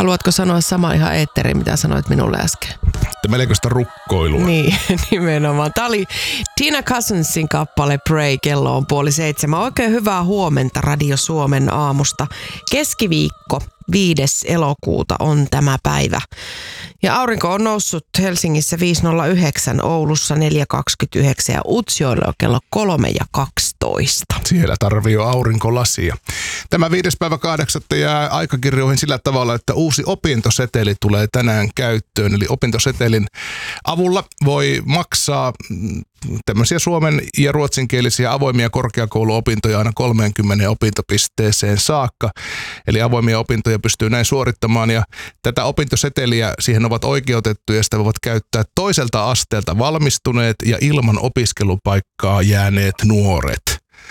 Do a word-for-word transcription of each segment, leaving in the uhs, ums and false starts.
Haluatko sanoa sama ihan eetteriin, mitä sanoit minulle äsken? Että melkoista rukkoilua. Niin, nimenomaan. Tämä oli Tina Cousinsin kappale Pray, kello on puoli seitsemän. Oikein hyvää huomenta Radio Suomen aamusta. Keskiviikko, viides elokuuta on tämä päivä. Ja aurinko on noussut Helsingissä viisi nolla yhdeksän, Oulussa neljä kaksikymmentäyhdeksän ja Utsjoella on kello kolme ja kaksitoista. Siellä tarvii jo aurinkolasia. Tämä viides päivä kahdeksatta jää aikakirjoihin sillä tavalla, että uusi opintoseteli tulee tänään käyttöön. Eli opintosetelin avulla voi maksaa tämmöisiä suomen- ja ruotsinkielisiä avoimia korkeakouluopintoja aina kolmeenkymmeneen opintopisteeseen saakka. Eli avoimia opintoja pystyy näin suorittamaan ja tätä opintoseteliä siihen ovat oikeutettuja ja sitä voivat käyttää toiselta asteelta valmistuneet ja ilman opiskelupaikkaa jääneet nuoret.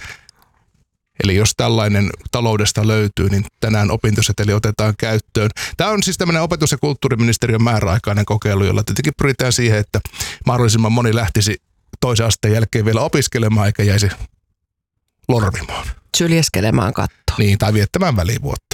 Eli jos tällainen taloudesta löytyy, niin tänään opintoseteli otetaan käyttöön. Tämä on siis tämmöinen opetus- ja kulttuuriministeriön määräaikainen kokeilu, jolla tietenkin pyritään siihen, että mahdollisimman moni lähtisi toisen asteen jälkeen vielä opiskelemaan eikä jäisi lorvimaan. Syljeskelemään kattoon. Niin, tai viettämään välivuotta.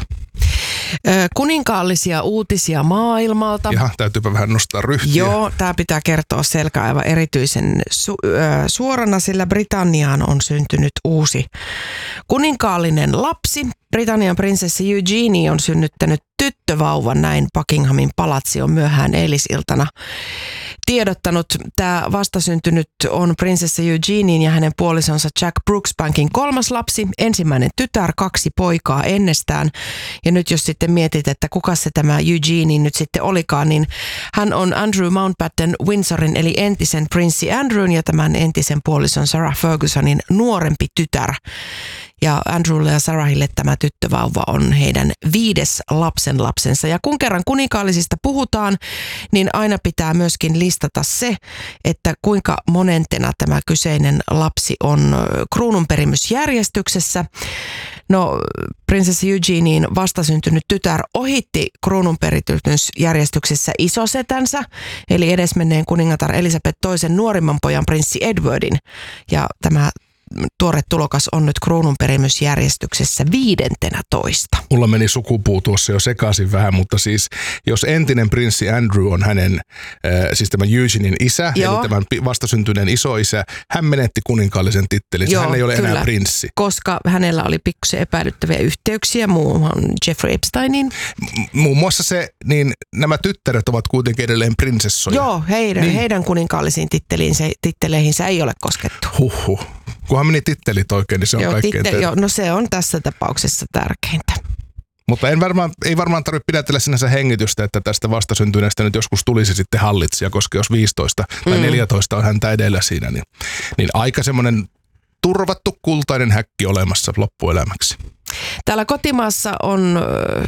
Kuninkaallisia uutisia maailmalta. Jaha, täytyypä vähän nostaa ryhtiä. Joo, tämä pitää kertoa selkä aivan erityisen su- äh, suorana, sillä Britanniaan on syntynyt uusi kuninkaallinen lapsi. Britannian prinsessi Eugenie on synnyttänyt tyttövauvan, näin Buckinghamin palatsi on myöhään eilisiltana tiedottanut. Tämä vastasyntynyt on prinsessa Eugenein ja hänen puolisonsa Jack Brooksbankin kolmas lapsi, ensimmäinen tytär, kaksi poikaa ennestään. Ja nyt jos sitten mietit, että kuka se tämä Eugenie nyt sitten olikaan, niin hän on Andrew Mountbatten Windsorin eli entisen prinssi Andrewn ja tämän entisen puolison Sarah Fergusonin nuorempi tytär. Ja Andrewlle ja Sarahille tämä tyttövauva on heidän viides lapsenlapsensa. Ja kun kerran kuninkaallisista puhutaan, niin aina pitää myöskin listata se, että kuinka monentena tämä kyseinen lapsi on kruununperimysjärjestyksessä. No, prinsessi Eugenein vastasyntynyt tytär ohitti kruununperitysjärjestyksessä isosetänsä, eli edesmenneen kuningatar Elisabeth toisen nuorimman pojan prinssi Edwardin. Ja tämä tuore tulokas on nyt kruununperimysjärjestyksessä viidentenä toista. Mulla meni sukupuu tuossa jo sekaisin vähän, mutta siis jos entinen prinssi Andrew on hänen, äh, siis tämän Eugenein isä, Joo. eli tämän vastasyntyneen isoisä, hän menetti kuninkaallisen tittelin. Hän ei ole kyllä enää prinssi. Koska hänellä oli pikkusen epäilyttäviä yhteyksiä muuhun Jeffrey Epsteiniin. M- muun muassa se, niin nämä tyttäret ovat kuitenkin edelleen prinsessoja. Joo, heidän, niin. heidän kuninkaallisiin titteleihin se ei ole koskettu. Huhhuh. Kunhan meni tittelit oikein, niin se on joo, kaikkein titte, joo, no se on tässä tapauksessa tärkeintä. Mutta en varmaan, ei varmaan tarvitse pidätellä sinänsä hengitystä, että tästä vastasyntyneestä nyt joskus tulisi sitten hallitsija, koska jos viisitoista tai mm. neljätoista on häntä edellä siinä, niin, niin aika semmoinen turvattu kultainen häkki olemassa loppuelämäksi. Täällä kotimaassa on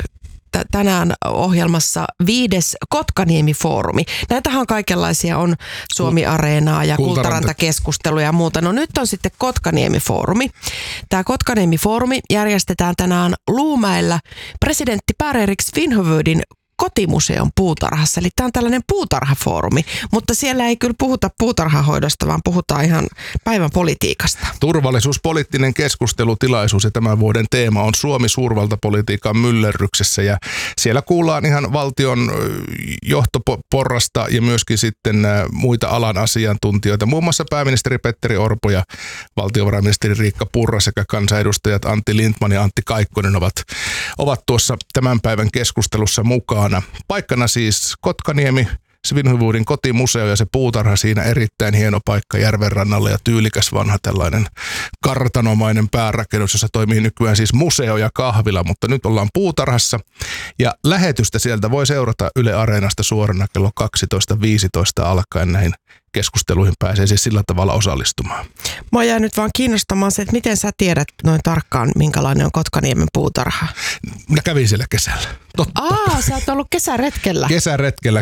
tänään ohjelmassa viides Kotkaniemi-foorumi. Näitähän kaikenlaisia on Suomi-areenaa ja Kultaranta-keskusteluja ja muuta. No nyt on sitten Kotkaniemi-foorumi. Tämä Kotkaniemi-foorumi järjestetään tänään Luumäellä presidentti Per-Erik Svinhufvudin kotimuseon puutarhassa. Eli tämä on tällainen puutarhafoorumi, mutta siellä ei kyllä puhuta puutarhahoidosta, vaan puhutaan ihan päivän politiikasta. Turvallisuuspoliittinen keskustelutilaisuus ja tämän vuoden teema on Suomi suurvaltapolitiikan myllerryksessä ja siellä kuullaan ihan valtion johtoporrasta ja myöskin sitten muita alan asiantuntijoita. Muun muassa pääministeri Petteri Orpo ja valtiovarainministeri Riikka Purra sekä kansanedustajat Antti Lindtman ja Antti Kaikkonen ovat, ovat tuossa tämän päivän keskustelussa mukaan. Paikkana siis Kotkaniemi, Svinhufvudin kotimuseo ja se puutarha siinä erittäin hieno paikka järven rannalla ja tyylikäs vanha tällainen kartanomainen päärakennus, jossa toimii nykyään siis museo ja kahvila, mutta nyt ollaan puutarhassa ja lähetystä sieltä voi seurata Yle Areenasta suorana kello kaksitoista viisitoista alkaen näihin keskusteluihin pääsee siis sillä tavalla osallistumaan. Mä jää nyt vaan kiinnostamaan se, että miten sä tiedät noin tarkkaan, minkälainen on Kotkaniemen puutarha? Mä kävin siellä kesällä. Totta. Aa, sä oot ollut kesäretkellä. Kesäretkellä